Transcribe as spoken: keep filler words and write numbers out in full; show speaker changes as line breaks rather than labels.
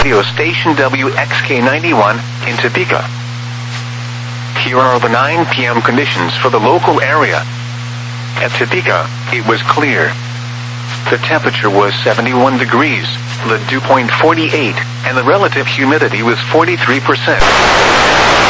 radio station W X K ninety-one in Topeka. Here are the nine p m conditions for the local area. At Topeka, it was clear. The temperature was seventy-one degrees, the dew point forty-eight, and the relative humidity was forty-three percent.